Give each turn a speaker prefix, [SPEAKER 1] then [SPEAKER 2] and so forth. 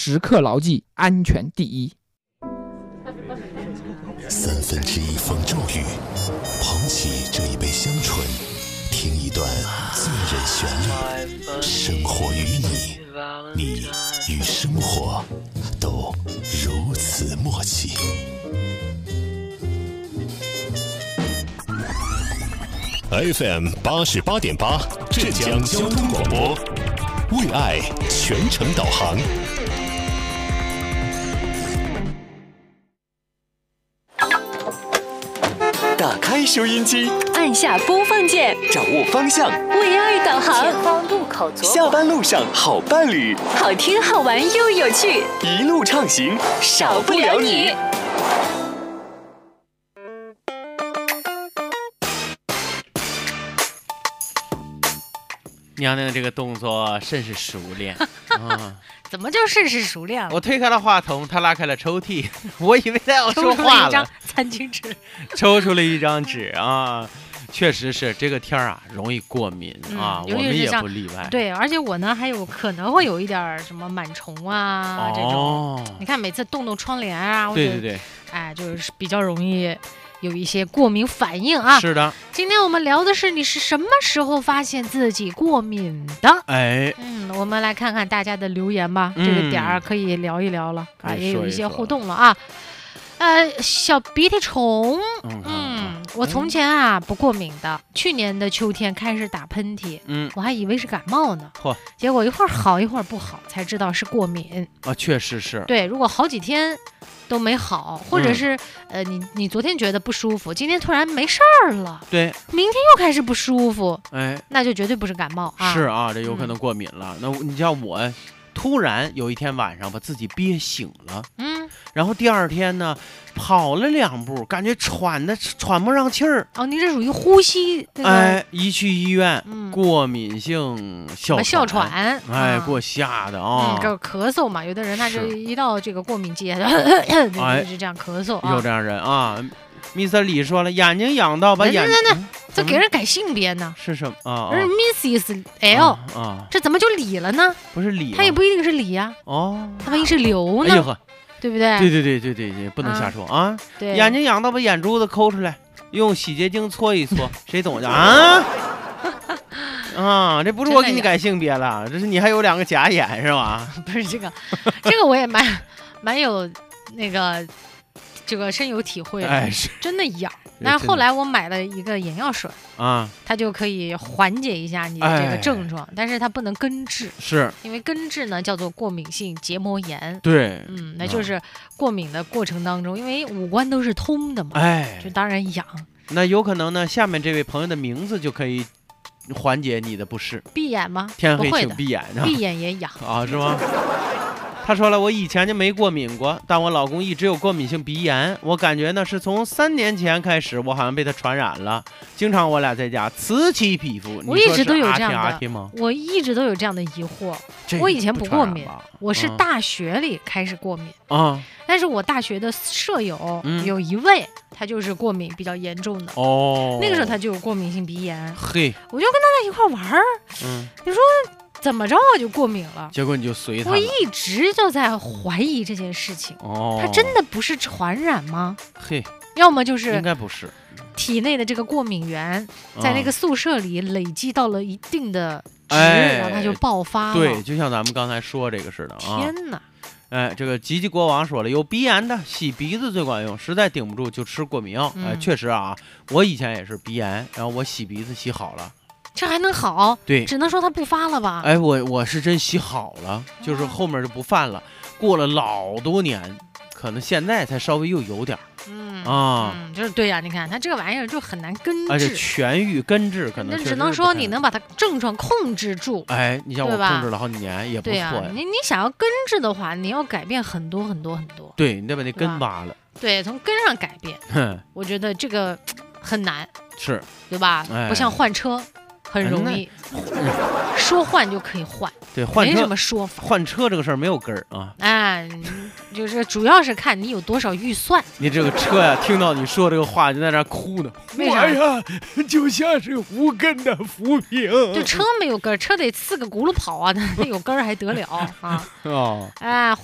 [SPEAKER 1] 时刻牢记安全第一。
[SPEAKER 2] 1/3风骤雨，捧起这一杯香醇，听一段醉人旋律。生活与你，你与生活都如此默契。FM 88.8，浙江交通广播，为爱全程导航。打开收音机，
[SPEAKER 3] 按下播放键，
[SPEAKER 2] 掌握方向，
[SPEAKER 3] 为爱导航。
[SPEAKER 4] 前方路口左
[SPEAKER 2] 下班路上好伴侣，
[SPEAKER 3] 好听好玩又有趣，
[SPEAKER 2] 一路畅行，少不了你。
[SPEAKER 5] 娘娘这个动作甚是熟练啊！
[SPEAKER 4] 怎么就甚是熟练了？
[SPEAKER 5] 我推开了话筒，他拉开了抽屉，我以为他要说话了。
[SPEAKER 4] 抽出了一张餐巾纸，
[SPEAKER 5] 抽出了一张纸啊！确实是这个天啊，容易过敏啊，我们也不例外。
[SPEAKER 4] 对，而且我呢，还有可能会有一点什么螨虫啊、这种。你看，每次动动窗帘啊，
[SPEAKER 5] 对，
[SPEAKER 4] 哎，就是比较容易有一些过敏反应啊。
[SPEAKER 5] 是的。
[SPEAKER 4] 今天我们聊的是你是什么时候发现自己过敏的？
[SPEAKER 5] 哎，
[SPEAKER 4] 我们来看看大家的留言吧。这个点儿可以聊一聊了啊，也有一些互动了啊。小鼻涕虫，我从前啊不过敏的，去年的秋天开始打喷嚏，我还以为是感冒呢，结果一会儿好一会儿不好，才知道是过敏
[SPEAKER 5] 啊，确实是。
[SPEAKER 4] 对，如果好几天都没好，或者是你昨天觉得不舒服，今天突然没事儿了，
[SPEAKER 5] 对，
[SPEAKER 4] 明天又开始不舒服，
[SPEAKER 5] 哎，
[SPEAKER 4] 那就绝对不是感冒啊。
[SPEAKER 5] 是啊，这有可能过敏了。那你像我，突然有一天晚上把自己憋醒了，然后第二天呢，跑了2步，感觉喘不上气儿。
[SPEAKER 4] 哦，你这属于呼吸，
[SPEAKER 5] 哎，一去医院，过敏性哮
[SPEAKER 4] 喘，
[SPEAKER 5] 哎，给我吓的啊！
[SPEAKER 4] 咳嗽嘛，有的人他就一到这个过敏季，就是这样咳嗽啊。
[SPEAKER 5] 有这样人啊。Mr. 李说了，眼睛痒到把眼……
[SPEAKER 4] 这给人改性别呢？
[SPEAKER 5] 是什么啊？
[SPEAKER 4] 是 Mrs. L 啊，这怎么就李了呢？
[SPEAKER 5] 不是李，
[SPEAKER 4] 他也不一定是李呀。
[SPEAKER 5] 哦，
[SPEAKER 4] 他万一是刘呢？
[SPEAKER 5] 哎呦呵，
[SPEAKER 4] 对不对？
[SPEAKER 5] 对，不能瞎说啊！
[SPEAKER 4] 对，
[SPEAKER 5] 眼睛痒到把眼珠子抠出来，用洗洁精搓一搓，谁懂的啊？啊，这不是我给你改性别了，这是你还有2个假眼是吧？
[SPEAKER 4] 不是这个我也蛮有那个。这个深有体会，
[SPEAKER 5] 哎，是
[SPEAKER 4] 真的痒。但是后来我买了一个眼药水
[SPEAKER 5] 啊，
[SPEAKER 4] 它就可以缓解一下你的这个症状，但是它不能根治，
[SPEAKER 5] 是
[SPEAKER 4] 因为根治呢叫做过敏性结膜炎。
[SPEAKER 5] 对，
[SPEAKER 4] 那就是过敏的过程当中，因为五官都是通的嘛，
[SPEAKER 5] 哎，
[SPEAKER 4] 就当然痒。
[SPEAKER 5] 那有可能呢，下面这位朋友的名字就可以缓解你的不适。
[SPEAKER 4] 闭眼吗？
[SPEAKER 5] 天黑请闭眼，
[SPEAKER 4] 闭眼也痒
[SPEAKER 5] 啊，是吗？他说了，我以前就没过敏过，但我老公一直有过敏性鼻炎。我感觉呢，是从3年前开始，我好像被他传染了。经常我俩在家此起彼伏。
[SPEAKER 4] 我一直都有这样
[SPEAKER 5] 的吗？
[SPEAKER 4] 我一直都有这样的疑惑。我以前不过敏，我是大学里开始过敏
[SPEAKER 5] 啊。
[SPEAKER 4] 但是我大学的舍友有一位，他就是过敏比较严重的
[SPEAKER 5] 哦。
[SPEAKER 4] 那个时候他就有过敏性鼻炎。
[SPEAKER 5] 嘿，
[SPEAKER 4] 我就跟他在一块玩儿。你说。怎么着我就过敏了？
[SPEAKER 5] 结果你就随他了。
[SPEAKER 4] 我一直就在怀疑这件事情。它真的不是传染吗？
[SPEAKER 5] 嘿，
[SPEAKER 4] 要么就是
[SPEAKER 5] 应该不是
[SPEAKER 4] 体内的这个过敏源在那个宿舍里累积到了一定的值，然后它就爆发了。
[SPEAKER 5] 对，就像咱们刚才说这个似的啊。
[SPEAKER 4] 天哪！
[SPEAKER 5] 哎，这个吉吉国王说了，有鼻炎的洗鼻子最管用，实在顶不住就吃过敏药。哎，确实啊，我以前也是鼻炎，然后我洗鼻子洗好了。
[SPEAKER 4] 这还能好？
[SPEAKER 5] 对，
[SPEAKER 4] 只能说它不发了吧。
[SPEAKER 5] 哎，我是真洗好了，就是后面就不犯了。过了老多年，可能现在才稍微又有点
[SPEAKER 4] 就是对呀，你看它这个玩意儿就很难根治，
[SPEAKER 5] 而且痊愈根治可能
[SPEAKER 4] 只能说你能把它症状控制住。
[SPEAKER 5] 哎，你像我控制了好几年也不错呀。
[SPEAKER 4] 对呀，你想要根治的话，你要改变很多很多很多。
[SPEAKER 5] 对，你得把那根挖了。
[SPEAKER 4] 对，从根上改变。我觉得这个很难，
[SPEAKER 5] 是，
[SPEAKER 4] 对吧？不像换车。很容易，说换就可以换，
[SPEAKER 5] 对，换车
[SPEAKER 4] 没什么说法。
[SPEAKER 5] 换车这个事儿没有根儿啊，
[SPEAKER 4] 哎，就是主要是看你有多少预算。
[SPEAKER 5] 你这个车呀，听到你说这个话就在那哭呢。
[SPEAKER 4] 为啥？
[SPEAKER 5] 哎呀，就像是无根的浮萍。
[SPEAKER 4] 就车没有根儿，车得4个轱辘跑啊，那有根儿还得了啊？
[SPEAKER 5] 哦，
[SPEAKER 4] 哎。